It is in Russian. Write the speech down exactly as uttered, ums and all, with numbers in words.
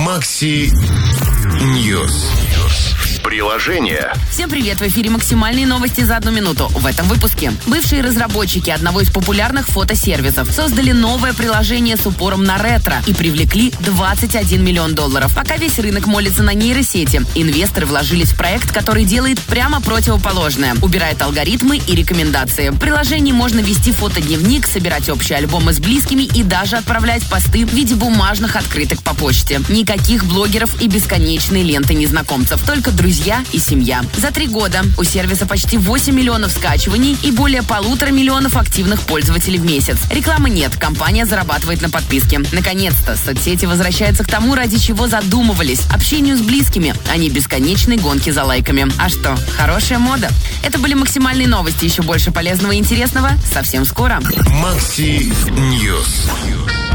Макси Ньюс. Приложение. Всем привет! В эфире максимальные новости за одну минуту. В этом выпуске. Бывшие разработчики одного из популярных фотосервисов создали новое приложение с упором на ретро и привлекли двадцать один миллион долларов. Пока весь рынок молится на нейросети, инвесторы вложились в проект, который делает прямо противоположное. Убирает алгоритмы и рекомендации. В приложении можно вести фотодневник, собирать общие альбомы с близкими и даже отправлять посты в виде бумажных открыток по почте. Никаких блогеров и бесконечной ленты незнакомцев. Только друзья и семья. За три года у сервиса почти восемь миллионов скачиваний и более полутора миллионов активных пользователей в месяц. Рекламы нет, компания зарабатывает на подписке. Наконец-то соцсети возвращаются к тому, ради чего задумывались – общению с близкими, а не бесконечной гонки за лайками. А что, хорошая мода? Это были максимальные новости. Еще больше полезного и интересного совсем скоро. Макси Ньюс.